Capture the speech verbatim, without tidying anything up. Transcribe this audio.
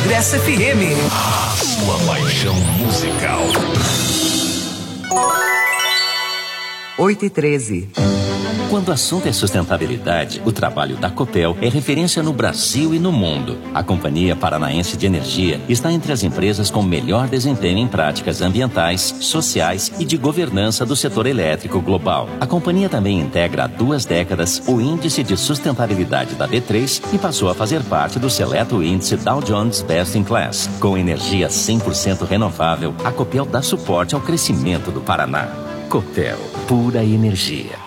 Progresso F M. Sua paixão musical. oito e treze. Quando o assunto é sustentabilidade, o trabalho da Copel é referência no Brasil e no mundo. A Companhia Paranaense de Energia está entre as empresas com melhor desempenho em práticas ambientais, sociais e de governança do setor elétrico global. A companhia também integra há duas décadas o Índice de Sustentabilidade da B três e passou a fazer parte do seleto índice Dow Jones Best in Class. Com energia cem por cento renovável, a Copel dá suporte ao crescimento do Paraná. Copel, pura energia.